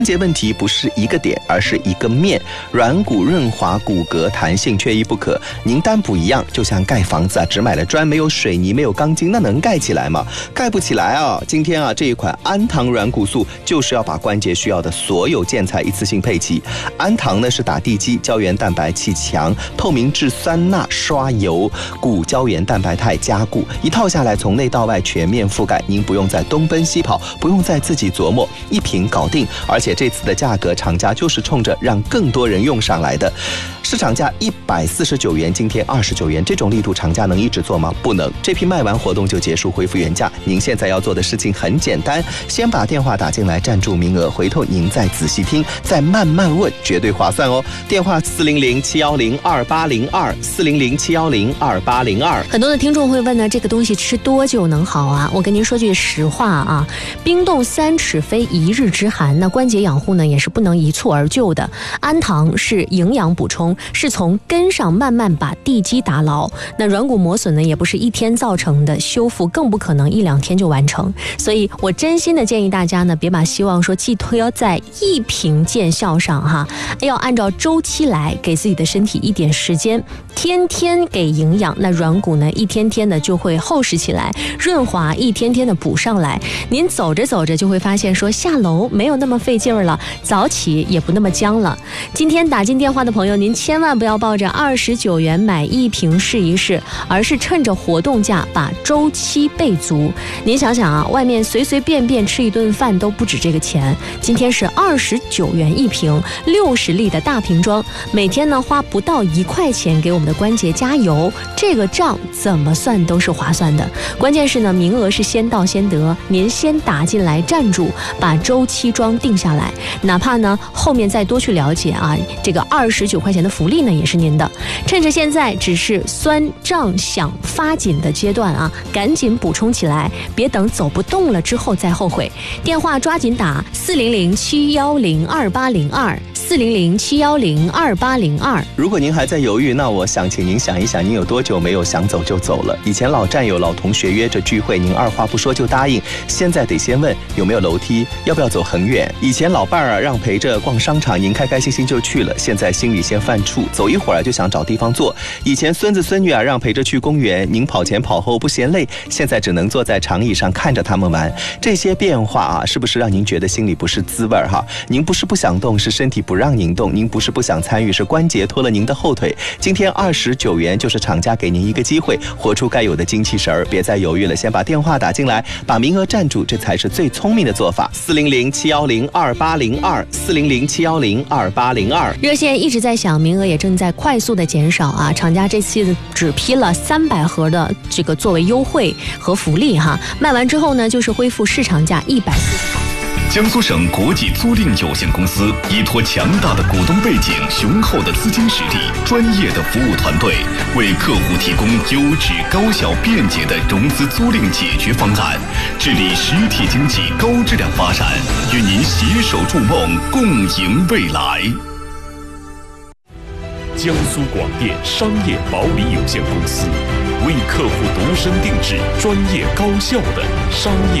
关节问题不是一个点，而是一个面，软骨润滑，骨骼弹性缺一不可。您单补一样，就像盖房子啊，只买了砖没有水泥没有钢筋，那能盖起来吗？盖不起来啊！今天啊，这一款安堂软骨素就是要把关节需要的所有建材一次性配齐。安堂呢是打地基，胶原蛋白气强，透明质酸钠刷油，骨胶原蛋白肽加固，一套下来从内到外全面覆盖，您不用再东奔西跑，不用再自己琢磨，一瓶搞定。而且这次的价格，厂家就是冲着让更多人用上来的。市场价149元，今天29元，这种力度厂家能一直做吗？不能。这批卖完活动就结束，恢复原价。您现在要做的事情很简单，先把电话打进来，占住名额，回头您再仔细听，再慢慢问，绝对划算哦。电话400-710-2802，400-710-2802。 很多的听众会问呢，这个东西吃多久能好啊？我跟您说句实话啊，冰冻3尺非一日之寒，那关节养护呢也是不能一蹴而就的。安堂是营养补充，是从根上慢慢把地基打牢。那软骨磨损呢也不是一天造成的，修复更不可能1-2天就完成。所以我真心的建议大家呢，别把希望说寄托在一瓶见效上哈，要按照周期来，给自己的身体一点时间，天天给营养，那软骨呢一天天的就会厚实起来，润滑一天天的补上来。您走着走着就会发现说下楼没有那么费劲儿了，早起也不那么僵了。今天打进电话的朋友，您千万不要抱着29元买一瓶试一试，而是趁着活动价把周期备足。您想想啊，外面随随便便吃一顿饭都不止这个钱，今天是29元一瓶，60粒的大瓶装，每天呢花不到1块钱给我们的关节加油，这个账怎么算都是划算的。关键是呢，名额是先到先得，您先打进来站住，把周期装定下来，哪怕呢后面再多去了解啊，这个29块钱的福利呢也是您的。趁着现在只是酸胀想发紧的阶段啊，赶紧补充起来，别等走不动了之后再后悔。电话抓紧打400-710-2802，400-710-2802。 如果您还在犹豫，那我想请您想一想，您有多久没有想走就走了？以前老战友、老同学约着聚会，您二话不说就答应，现在得先问有没有楼梯，要不要走很远。以前老伴儿让陪着逛商场，您开开心心就去了，现在心里先犯怵，走一会儿就想找地方坐。以前孙子孙女让陪着去公园，您跑前跑后不嫌累，现在只能坐在长椅上看着他们玩。这些变化啊，是不是让您觉得心里不是滋味哈？您不是不想动，是身体不让您动；您不是不想参与，是关节拖了您的后腿。今天29元就是厂家给您一个机会，活出该有的精气神儿，别再犹豫了，先把电话打进来，把名额占住，这才是最聪明的做法。400-710-2802，400-710-2802。 热线一直在响，名额也正在快速的减少啊！厂家这次只批了300盒的这个作为优惠和福利哈，卖完之后呢，就是恢复市场价140。 江苏省国际租赁有限公司依托强大的股东背景、雄厚的资金实力、专业的服务团队，为客户提供优质、高效、便捷的融资租赁解决方案，致力实体经济高质量发展，与您携手筑梦，共赢未来。 江苏广电商业保理有限公司为客户度身定制、专业高效的商业